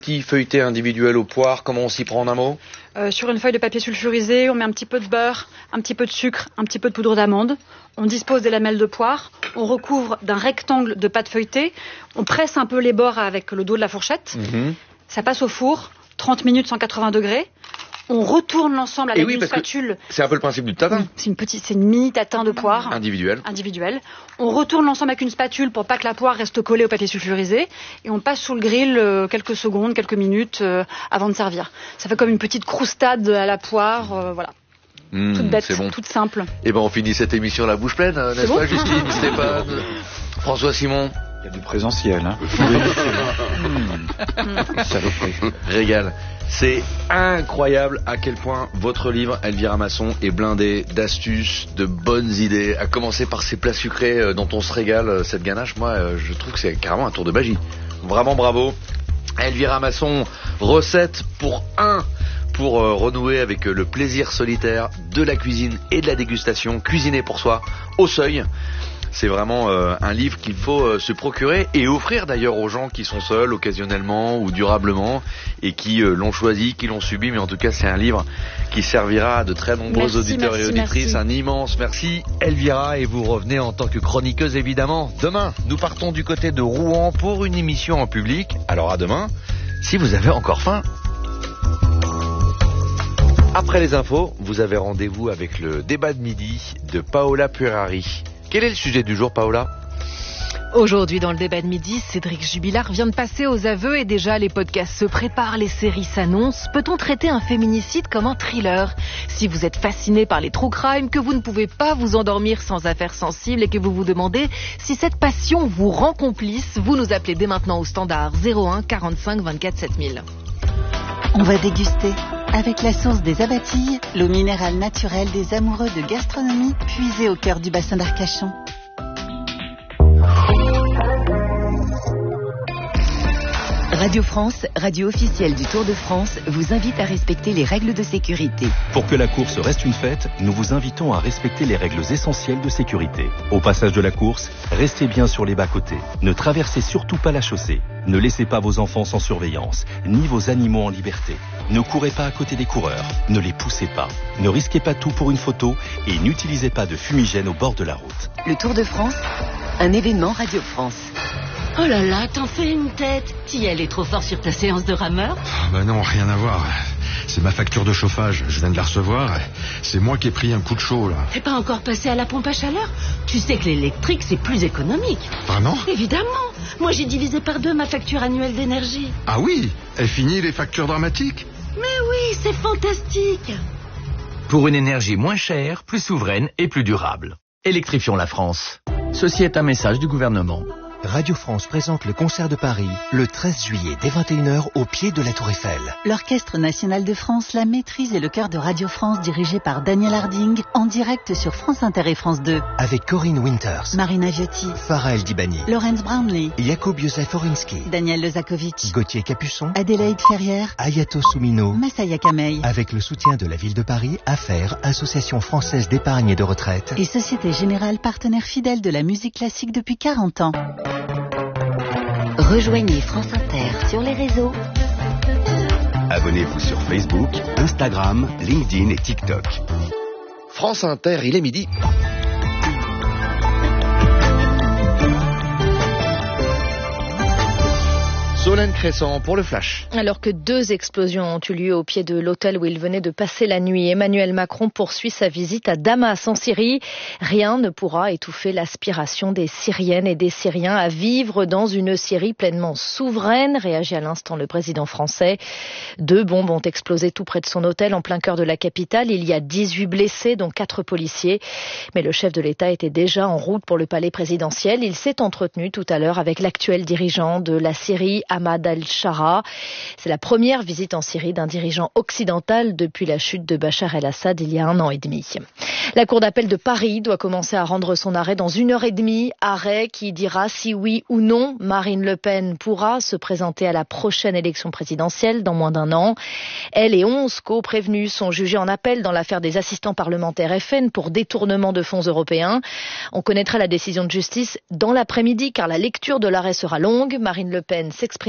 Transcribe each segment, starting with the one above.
Petit feuilleté individuel aux poires, comment on s'y prend en un mot ? Sur une feuille de papier sulfurisé, on met un petit peu de beurre, un petit peu de sucre, un petit peu de poudre d'amande. On dispose des lamelles de poire, on recouvre d'un rectangle de pâte feuilletée, on presse un peu les bords avec le dos de la fourchette. Ça passe au four, 30 minutes 180 degrés. On retourne l'ensemble avec une spatule. C'est un peu le principe du tatin. C'est une mini tatin de poire. Individuel. On retourne l'ensemble avec une spatule pour pas que la poire reste collée au papier sulfurisé. Et on passe sous le grill quelques secondes, quelques minutes avant de servir. Ça fait comme une petite croustade à la poire, voilà. Toute bête, bon. Toute simple. Et on finit cette émission la bouche pleine, n'est-ce pas, Justine, Stéphane, François Simon? Il y a du présentiel, hein. Régal. C'est incroyable à quel point votre livre, Elvira Masson, est blindé d'astuces, de bonnes idées. À commencer par ces plats sucrés dont on se régale, cette ganache. Moi, je trouve que c'est carrément un tour de magie. Vraiment bravo. Elvira Masson, recette pour renouer avec le plaisir solitaire de la cuisine et de la dégustation. Cuisiner pour soi, au seuil. C'est vraiment un livre qu'il faut se procurer et offrir d'ailleurs aux gens qui sont seuls occasionnellement ou durablement et qui l'ont choisi, qui l'ont subi. Mais en tout cas, c'est un livre qui servira à de très nombreux auditeurs et auditrices. Un immense merci, Elvira. Et vous revenez en tant que chroniqueuse, évidemment. Demain, nous partons du côté de Rouen pour une émission en public. Alors à demain, si vous avez encore faim. Après les infos, vous avez rendez-vous avec le débat de midi de Paola Purari. Quel est le sujet du jour, Paola ? Aujourd'hui, dans le débat de midi, Cédric Jubilard vient de passer aux aveux et déjà les podcasts se préparent, les séries s'annoncent. Peut-on traiter un féminicide comme un thriller ? Si vous êtes fasciné par les true crime, que vous ne pouvez pas vous endormir sans affaires sensibles et que vous vous demandez si cette passion vous rend complice, vous nous appelez dès maintenant au standard 01 45 24 7000. On va déguster avec la source des Abatilles, l'eau minérale naturelle des amoureux de gastronomie, puisée au cœur du bassin d'Arcachon. Radio France, radio officielle du Tour de France, vous invite à respecter les règles de sécurité. Pour que la course reste une fête, nous vous invitons à respecter les règles essentielles de sécurité. Au passage de la course, restez bien sur les bas-côtés. Ne traversez surtout pas la chaussée. Ne laissez pas vos enfants sans surveillance, ni vos animaux en liberté. Ne courez pas à côté des coureurs. Ne les poussez pas. Ne risquez pas tout pour une photo et n'utilisez pas de fumigène au bord de la route. Le Tour de France, un événement Radio France. Oh là là, t'en fais une tête. Tiel est trop fort sur ta séance de rameur. Bah non, rien à voir. C'est ma facture de chauffage. Je viens de la recevoir. C'est moi qui ai pris un coup de chaud, là. T'es pas encore passé à la pompe à chaleur ? Tu sais que l'électrique, c'est plus économique. Vraiment ? Évidemment. Moi, j'ai divisé par 2 ma facture annuelle d'énergie. Ah oui ? Et fini les factures dramatiques ? Mais oui, c'est fantastique. Pour une énergie moins chère, plus souveraine et plus durable. Électrifions la France. Ceci est un message du gouvernement. Radio France présente le concert de Paris le 13 juillet dès 21h au pied de la Tour Eiffel. L'Orchestre National de France, la maîtrise et le chœur de Radio France dirigé par Daniel Harding en direct sur France Inter et France 2. Avec Corinne Winters, Marina Viotti, Farah El Dibani, Laurence Brownlee, Jakub Józef Orinski, Daniel Lezakovic, Gauthier Capuçon, Adélaïde Ferrière, Ayato Soumino, Massaya Kamei. Avec le soutien de la ville de Paris, AFFAIRE, Association française d'épargne et de retraite. Et Société Générale, partenaire fidèle de la musique classique depuis 40 ans. Rejoignez France Inter sur les réseaux. Abonnez-vous sur Facebook, Instagram, LinkedIn et TikTok. France Inter, il est midi. Solène Crescent pour le Flash. Alors que 2 explosions ont eu lieu au pied de l'hôtel où il venait de passer la nuit, Emmanuel Macron poursuit sa visite à Damas en Syrie. Rien ne pourra étouffer l'aspiration des Syriennes et des Syriens à vivre dans une Syrie pleinement souveraine, réagit à l'instant le président français. 2 bombes ont explosé tout près de son hôtel en plein cœur de la capitale. Il y a 18 blessés, dont 4 policiers. Mais le chef de l'État était déjà en route pour le palais présidentiel. Il s'est entretenu tout à l'heure avec l'actuel dirigeant de la Syrie, Ahmad al-Shara. C'est la première visite en Syrie d'un dirigeant occidental depuis la chute de Bachar el-Assad il y a 1 an et demi. La Cour d'appel de Paris doit commencer à rendre son arrêt dans 1h30, arrêt qui dira si oui ou non Marine Le Pen pourra se présenter à la prochaine élection présidentielle dans moins d'1 an. Elle et 11 co-prévenus sont jugés en appel dans l'affaire des assistants parlementaires FN pour détournement de fonds européens. On connaîtra la décision de justice dans l'après-midi car la lecture de l'arrêt sera longue. Marine Le Pen s'exprime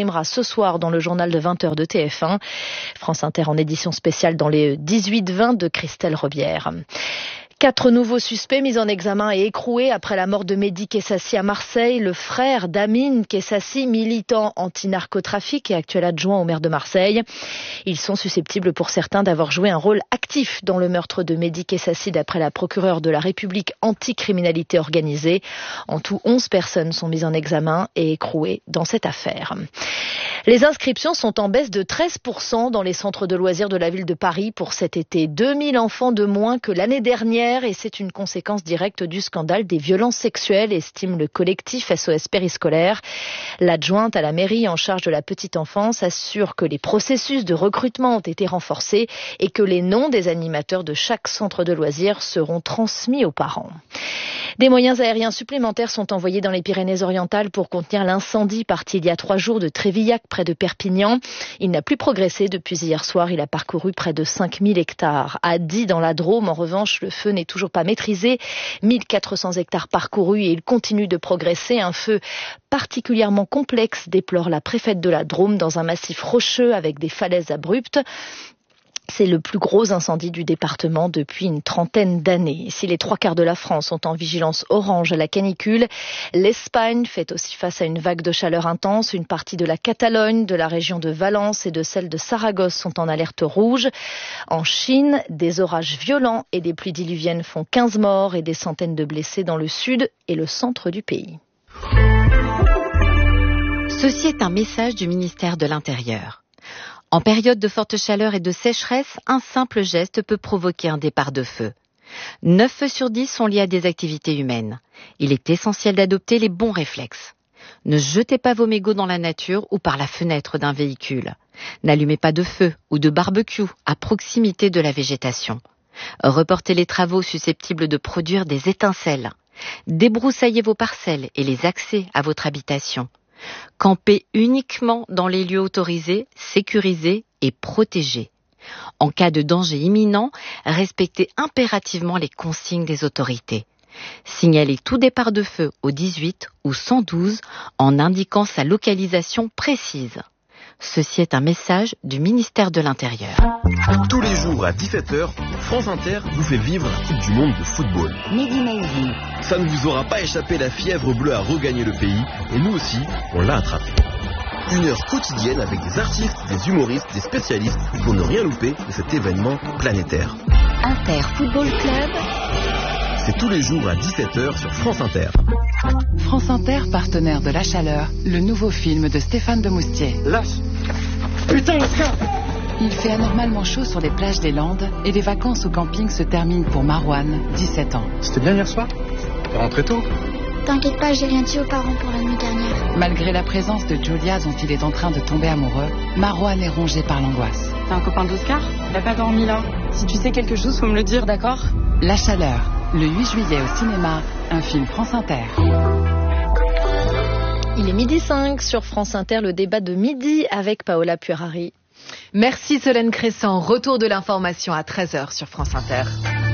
exprimera ce soir dans le journal de 20h de TF1. France Inter en édition spéciale dans les 18-20 de Christelle Rebière. 4 nouveaux suspects mis en examen et écroués après la mort de Mehdi Kessassi à Marseille. Le frère d'Amine Kessassi, militant anti-narcotrafic et actuel adjoint au maire de Marseille. Ils sont susceptibles pour certains d'avoir joué un rôle actif dans le meurtre de Mehdi Kessassi d'après la procureure de la République anti-criminalité organisée. En tout, 11 personnes sont mises en examen et écrouées dans cette affaire. Les inscriptions sont en baisse de 13% dans les centres de loisirs de la ville de Paris pour cet été. 2000 enfants de moins que l'année dernière et c'est une conséquence directe du scandale des violences sexuelles, estime le collectif SOS Périscolaire. L'adjointe à la mairie en charge de la petite enfance assure que les processus de recrutement ont été renforcés et que les noms des animateurs de chaque centre de loisirs seront transmis aux parents. Des moyens aériens supplémentaires sont envoyés dans les Pyrénées-Orientales pour contenir l'incendie parti il y a 3 jours de Trévillac près de Perpignan. Il n'a plus progressé depuis hier soir. Il a parcouru près de 5000 hectares. À Die dans la Drôme, en revanche, le feu n'est toujours pas maîtrisé. 1400 hectares parcourus et il continue de progresser. Un feu particulièrement complexe, déplore la préfète de la Drôme, dans un massif rocheux avec des falaises abruptes. C'est le plus gros incendie du département depuis une 30aine d'années. Si les 3/4 de la France sont en vigilance orange à la canicule, l'Espagne fait aussi face à une vague de chaleur intense. Une partie de la Catalogne, de la région de Valence et de celle de Saragosse sont en alerte rouge. En Chine, des orages violents et des pluies diluviennes font 15 morts et des centaines de blessés dans le sud et le centre du pays. Ceci est un message du ministère de l'Intérieur. En période de forte chaleur et de sécheresse, un simple geste peut provoquer un départ de feu. 9 feux sur 10 sont liés à des activités humaines. Il est essentiel d'adopter les bons réflexes. Ne jetez pas vos mégots dans la nature ou par la fenêtre d'un véhicule. N'allumez pas de feu ou de barbecue à proximité de la végétation. Reportez les travaux susceptibles de produire des étincelles. Débroussaillez vos parcelles et les accès à votre habitation. Campez uniquement dans les lieux autorisés, sécurisés et protégés. En cas de danger imminent, respectez impérativement les consignes des autorités. Signalez tout départ de feu au 18 ou 112 en indiquant sa localisation précise. Ceci est un message du ministère de l'Intérieur. Tous les jours à 17h, France Inter vous fait vivre la Coupe du Monde de football. Mehdi Maizi. Ça ne vous aura pas échappé, la fièvre bleue a regagné le pays et nous aussi, on l'a attrapé. 1 heure quotidienne avec des artistes, des humoristes, des spécialistes pour ne rien louper de cet événement planétaire. Inter Football Club. C'est tous les jours à 17h sur France Inter. France Inter, partenaire de La Chaleur, le nouveau film de Stéphane Demoustier. Lâche. Putain, Oscar. Il fait anormalement chaud sur les plages des Landes et les vacances au camping se terminent pour Marouane, 17 ans. C'était bien hier soir? T'es rentré tôt? T'inquiète pas, j'ai rien dit aux parents pour la nuit dernière. Malgré la présence de Julia dont il est en train de tomber amoureux, Marouane est rongé par l'angoisse. T'es un copain d'Oscar? Il a pas dormi là. Si tu sais quelque chose, faut me le dire, d'accord? La Chaleur, le 8 juillet au cinéma, un film France Inter. Il est 12h05 sur France Inter, le débat de midi avec Paola Puerari. Merci Solène Crescent. Retour de l'information à 13h sur France Inter.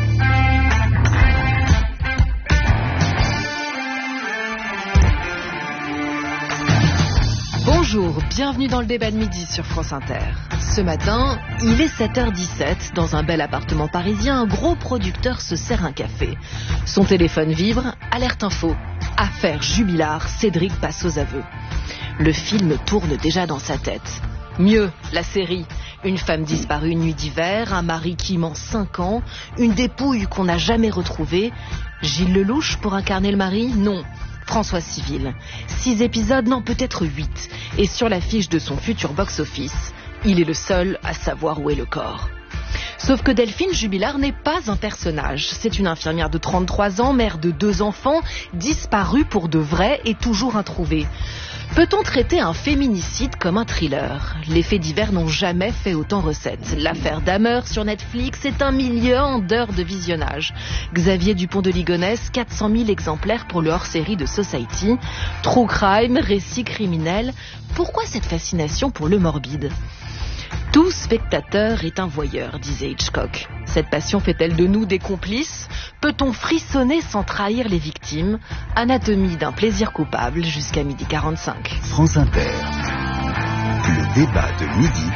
Bonjour, bienvenue dans le débat de midi sur France Inter. Ce matin, il est 7h17. Dans un bel appartement parisien, un gros producteur se sert un café. Son téléphone vibre, alerte info. Affaire Jubilard, Cédric passe aux aveux. Le film tourne déjà dans sa tête. Mieux, la série. Une femme disparue une nuit d'hiver, un mari qui ment 5 ans, une dépouille qu'on n'a jamais retrouvée. Gilles Lelouch pour incarner le mari? Non. François Civil. 6 épisodes, non peut-être 8. Et sur l'affiche de son futur box-office, il est le seul à savoir où est le corps. Sauf que Delphine Jubilard n'est pas un personnage. C'est une infirmière de 33 ans, mère de 2 enfants, disparue pour de vrai et toujours introuvée. Peut-on traiter un féminicide comme un thriller? Les faits divers n'ont jamais fait autant recette. L'affaire Dahmer sur Netflix est 1 million d'heures de visionnage. Xavier Dupont de Ligonnès, 400 000 exemplaires pour le hors-série de Society. True crime, récit criminel. Pourquoi cette fascination pour le morbide? Tout spectateur est un voyeur, disait Hitchcock. Cette passion fait-elle de nous des complices? Peut-on frissonner sans trahir les victimes? Anatomie d'un plaisir coupable jusqu'à 12h45. France Inter. Le débat de midi.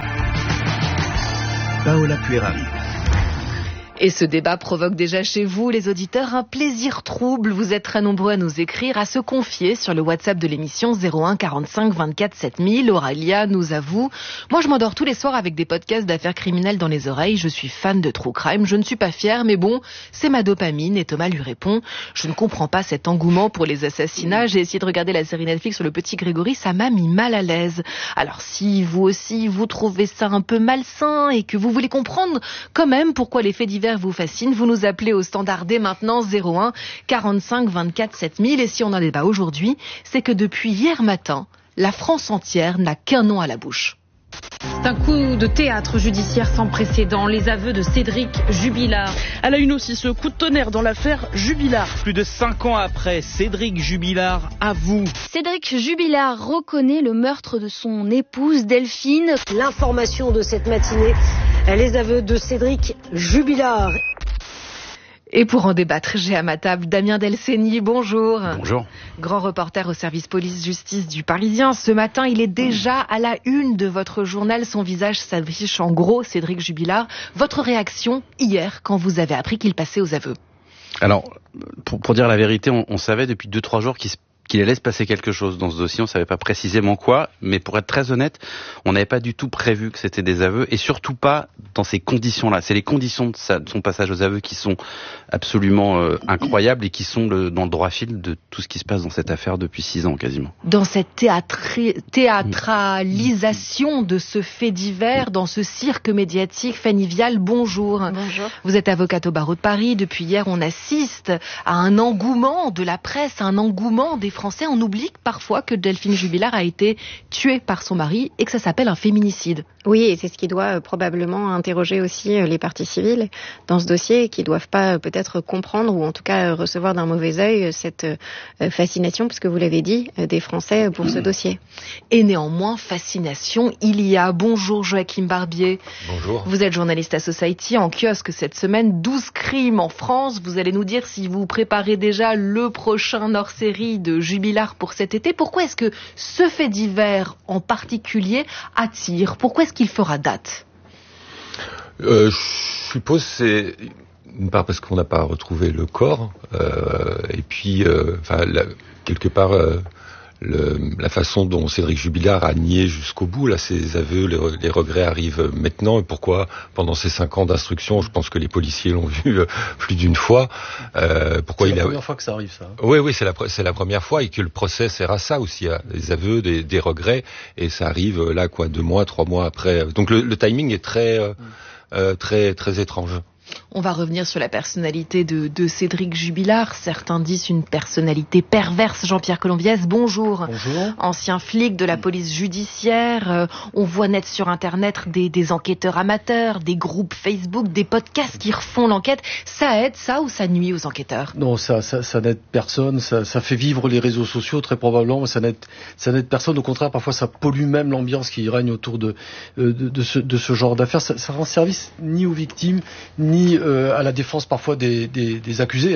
Paola Puerari. Et ce débat provoque déjà chez vous, les auditeurs, un plaisir trouble. Vous êtes très nombreux à nous écrire, à se confier sur le WhatsApp de l'émission 01 45 24 7000. Aurélia nous avoue: moi je m'endors tous les soirs avec des podcasts d'affaires criminelles dans les oreilles. Je suis fan de true crime. Je ne suis pas fière, mais bon, c'est ma dopamine. Et Thomas lui répond: je ne comprends pas cet engouement pour les assassinats. J'ai essayé de regarder la série Netflix sur le petit Grégory. Ça m'a mis mal à l'aise. Alors si vous aussi, vous trouvez ça un peu malsain et que vous voulez comprendre quand même pourquoi les faits divers vous fascine, vous nous appelez au standard dès maintenant 01 45 24 7000. Et si on a un débat aujourd'hui, c'est que depuis hier matin, la France entière n'a qu'un nom à la bouche. C'est un coup de théâtre judiciaire sans précédent, les aveux de Cédric Jubilard. À la une aussi, ce coup de tonnerre dans l'affaire Jubilard. Plus de 5 ans après, Cédric Jubilard avoue. Cédric Jubilard reconnaît le meurtre de son épouse Delphine. L'information de cette matinée, les aveux de Cédric Jubilard. Et pour en débattre, j'ai à ma table Damien Delceni, bonjour. Bonjour. Grand reporter au service police-justice du Parisien. Ce matin, il est déjà à la une de votre journal. Son visage s'affiche en gros, Cédric Jubilard. Votre réaction hier, quand vous avez appris qu'il passait aux aveux? Alors, pour dire la vérité, on savait depuis 2-3 jours qu'il allait se passer quelque chose dans ce dossier. On savait pas précisément quoi, mais pour être très honnête, on n'avait pas du tout prévu que c'était des aveux, et surtout pas dans ces conditions-là. C'est les conditions de son passage aux aveux qui sont absolument incroyables et qui sont dans le droit fil de tout ce qui se passe dans cette affaire depuis 6 ans quasiment. Dans cette théâtralisation de ce fait divers, dans ce cirque médiatique, Fanny Vial, bonjour. Bonjour. Vous êtes avocate au barreau de Paris. Depuis hier, on assiste à un engouement de la presse, un engouement des Français. On oublie parfois que Delphine Jubilard a été tuée par son mari et que ça s'appelle un féminicide. Oui, et c'est ce qui doit probablement interroger aussi les parties civiles dans ce dossier, qui doivent pas peut-être comprendre, ou en tout cas recevoir d'un mauvais œil cette fascination, puisque vous l'avez dit, des Français pour ce dossier. Et néanmoins, fascination, il y a. Bonjour Joachim Barbier. Bonjour. Vous êtes journaliste à Society, en kiosque cette semaine, 12 crimes en France. Vous allez nous dire si vous préparez déjà le prochain hors-série de Jubilard pour cet été. Pourquoi est-ce que ce fait divers en particulier attire? Pourquoi est-ce qu'il fera date? Je suppose c'est d'une part parce qu'on n'a pas retrouvé le corps, et puis quelque part la façon dont Cédric Jubilard a nié jusqu'au bout, là, ses aveux, les regrets arrivent maintenant. Et pourquoi, pendant ces 5 ans d'instruction, je pense que les policiers l'ont vu plus d'une fois. Pourquoi c'est la première fois que ça arrive, ça. Oui, c'est la première fois, et que le procès sert à ça aussi, à des aveux, des regrets, et ça arrive là, 2 mois, 3 mois après. Donc le timing est très étrange. On va revenir sur la personnalité de Cédric Jubilard. Certains disent une personnalité perverse. Jean-Pierre Colombiès, bonjour. Bonjour. Ancien flic de la police judiciaire. On voit naître sur Internet des enquêteurs amateurs, des groupes Facebook, des podcasts qui refont l'enquête. Ça aide, ça, ou ça nuit aux enquêteurs? Non, ça n'aide personne. Ça fait vivre les réseaux sociaux, très probablement. Ça n'aide personne. Au contraire, parfois, ça pollue même l'ambiance qui règne autour de ce genre d'affaires. Ça rend service ni aux victimes, ni à la défense parfois des accusés.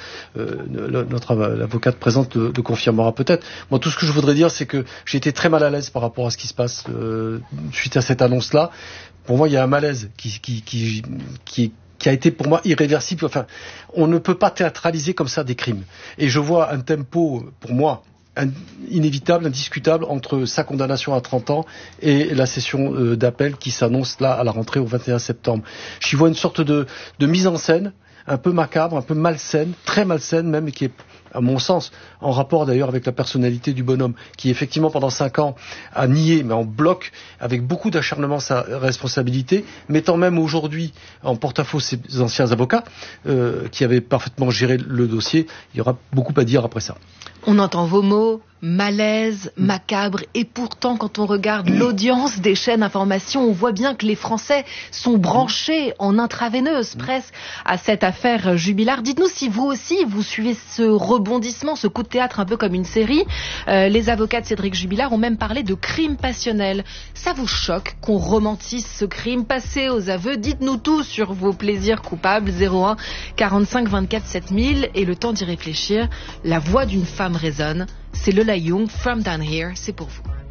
Notre avocate présente le confirmera peut-être. Moi, tout ce que je voudrais dire, c'est que j'ai été très mal à l'aise par rapport à ce qui se passe suite à cette annonce-là. Pour moi, il y a un malaise qui a été pour moi irréversible. Enfin, on ne peut pas théâtraliser comme ça des crimes. Et je vois un tempo, pour moi, inévitable, indiscutable, entre sa condamnation à 30 ans et la session d'appel qui s'annonce là à la rentrée au 21 septembre. J'y vois une sorte de mise en scène un peu macabre, un peu malsaine, très malsaine même, qui est, à mon sens, en rapport d'ailleurs avec la personnalité du bonhomme, qui effectivement pendant 5 ans a nié, mais en bloc, avec beaucoup d'acharnement, sa responsabilité, mettant même aujourd'hui en porte-à-faux ses anciens avocats, qui avaient parfaitement géré le dossier. Il y aura beaucoup à dire après ça. On entend vos mots, malaise, macabre, et pourtant quand on regarde l'audience des chaînes d'information, on voit bien que les Français sont branchés en intraveineuse presque à cette affaire Jubilard. Dites-nous si vous aussi vous suivez ce rebondissement, ce coup de théâtre un peu comme une série. Les avocats de Cédric Jubilard ont même parlé de crime passionnel. Ça vous choque qu'on romantise ce crime passé aux aveux? Dites-nous tout sur vos plaisirs coupables. 01 45 24 7000, et le temps d'y réfléchir. La voix d'une femme résonne. C'est Lola Young, From Down Here, c'est pour vous.